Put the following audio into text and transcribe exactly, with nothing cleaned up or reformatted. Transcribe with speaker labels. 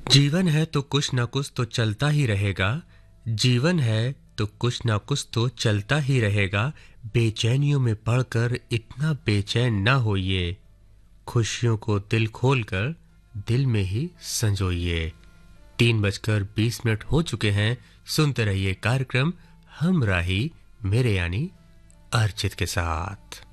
Speaker 1: जीवन है तो कुछ ना कुछ तो चलता ही रहेगा। जीवन है तो कुछ ना कुछ तो चलता ही रहेगा। बेचैनियों में पड़कर इतना बेचैन ना होइए। खुशियों को दिल खोलकर दिल में ही संजोइए। तीन बजकर बीस मिनट हो चुके हैं। सुनते रहिए कार्यक्रम हमराही मेरे यानी अर्चित के साथ।